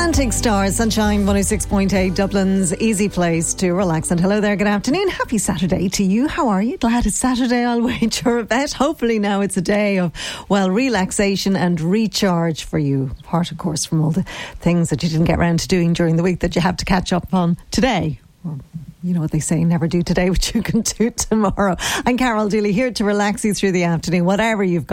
Atlantic Stars, Sunshine 106.8, Dublin's easy place to relax. And hello there, good afternoon. Happy Saturday to you. How are you? Glad it's Saturday, I'll wager a bet. Hopefully now it's a day of, well, relaxation and recharge for you. Apart, of course, from all the things that you didn't get around to doing during the week that you have to catch up on today. You know what they say, never do today what you can do tomorrow. I'm Carol Dooley, here to relax you through the afternoon, whatever you've got